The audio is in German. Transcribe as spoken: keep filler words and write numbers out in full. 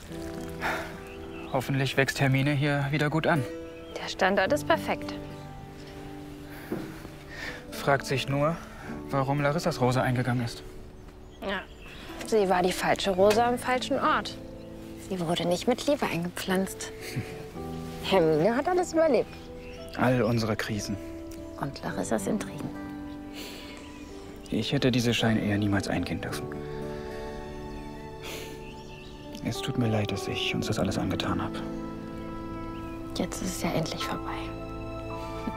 Hoffentlich wächst Hermine hier wieder gut an. Der Standort ist perfekt. Fragt sich nur, warum Larissas Rose eingegangen ist. Ja, sie war die falsche Rose am falschen Ort. Sie wurde nicht mit Liebe eingepflanzt. Hermine hat alles überlebt. All unsere Krisen. Und Larissas Intrigen. Ich hätte diese Scheinehe niemals eingehen dürfen. Es tut mir leid, dass ich uns das alles angetan habe. Jetzt ist es ja endlich vorbei.